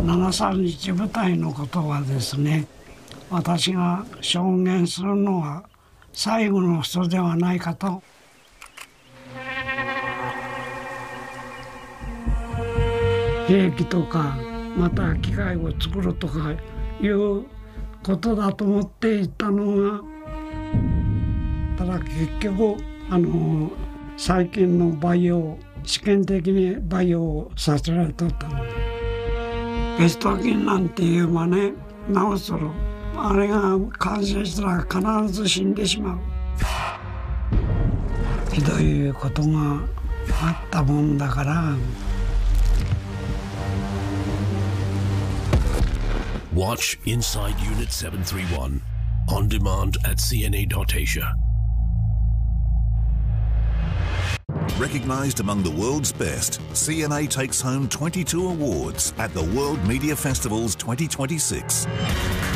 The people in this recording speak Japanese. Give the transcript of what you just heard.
7、3日舞台のことはですね、私が証言するのは最後の人ではないかと。兵器とかまた機械を作るとかいうことだと思っていたのが、ただ結局最近の培養、試験的に培養させられとったので、ペスト菌なんていうまね、治するあれが感染したら必ず死んでしまう、ひどいことがあったもんだから。 Watch Inside Unit 731 on demand at cna.asia. Recognized among the world's best, CNA takes home 22 awards at the World Media Festivals 2026.